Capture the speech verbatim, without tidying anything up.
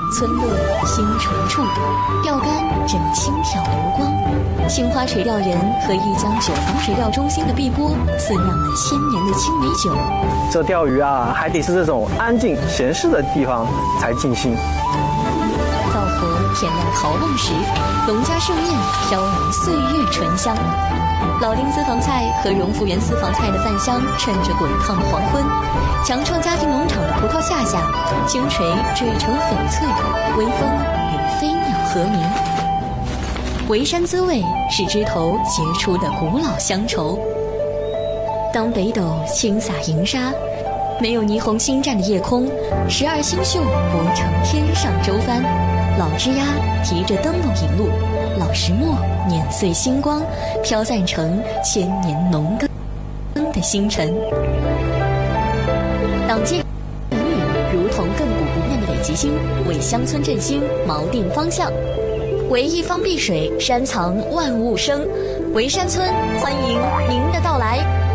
村落星垂处，钓竿正轻挑流光。杏花垂钓人和一江九房水钓中心的碧波饲酿了千年的青梅酒。 这钓鱼啊，还得是这种安静闲适的地方才尽兴。 灶火点亮陶瓮时，农家盛宴飘来岁月醇香。老丁私房菜和荣福园私房菜的饭香趁着滚烫的黄昏，强创家庭农场的葡萄夏下，星垂缀成翡翠，微风与飞鸟和鸣。围山滋味是枝头结出的古老乡愁。当北斗轻洒银沙，没有霓虹星战的夜空，十二星宿搏成天上舟帆。老枝丫提着灯笼引路，老石磨碾碎星光，飘散成千年农耕的星辰。党建领域如同亘古不变的北极星，为乡村振兴锚定方向。为一方碧水，山藏万物生。围山村欢迎您的到来。